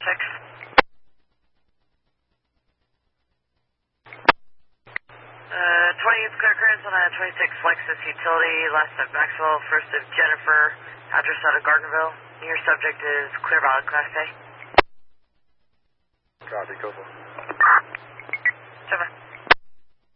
20th clear clearance on a 26 Lexus utility, last of Maxwell, first of Jennifer, address out of Gardenville. Your subject is clear valid Class A. Copy, Coastal. Jennifer.